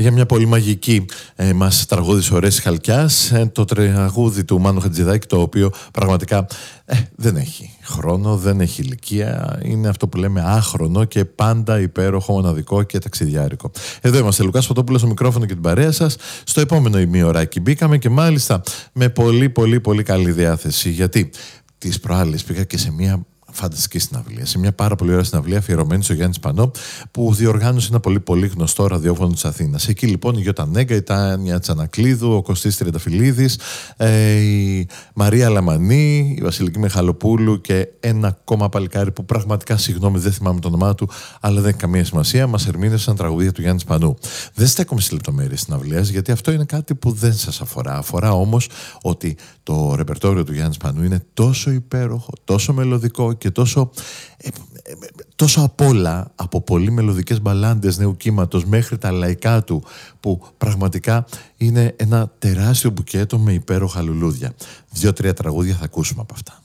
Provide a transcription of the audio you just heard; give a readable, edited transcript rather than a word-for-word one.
για μια πολύ μαγική μας τραγούδι Ωρές Χαλκιάς, το τραγούδι του Μάνου Χατζηδάκη, το οποίο πραγματικά δεν έχει χρόνο, δεν έχει ηλικία, είναι αυτό που λέμε άχρονο και πάντα υπέροχο, μοναδικό και ταξιδιάρικο. Εδώ είμαστε, Λουκάς Φωτόπουλος στο μικρόφωνο και την παρέα σας. Στο επόμενο ημιωράκι μπήκαμε και μάλιστα με πολύ καλή διάθεση, γιατί τις προάλλες πήγα και σε μια φανταστική συναυλία, σε μια πάρα πολύ ωραία συναυλία αφιερωμένη στο Γιάννη Σπανό, που διοργάνωσε ένα πολύ γνωστό ραδιόφωνο της Αθήνας. Εκεί λοιπόν η Γιώτα Νέγκα, η Τάνια Τσανακλίδου, ο Κωστής Τριανταφυλλίδης, η Μαρία Λαμανή, η Βασιλική Μιχαλοπούλου και ένα ακόμα παλικάρι που πραγματικά, συγγνώμη, δεν θυμάμαι το όνομά του, αλλά δεν έχει καμία σημασία, μας ερμήνευσαν τραγουδία του Γιάννη Σπανού. Δεν στέκομαι στις λεπτομέρειες συναυλίας, γιατί αυτό είναι κάτι που δεν σας αφορά. Αφορά όμως ότι το ρεπερτόριο του Γιάννη Σπανού είναι τόσο υπέροχο, τόσο μελωδικό και τόσο απ' όλα, από πολύ μελωδικές μπαλάντες νέου κύματος μέχρι τα λαϊκά του, που πραγματικά είναι ένα τεράστιο μπουκέτο με υπέροχα λουλούδια. 2-3 τραγούδια θα ακούσουμε από αυτά.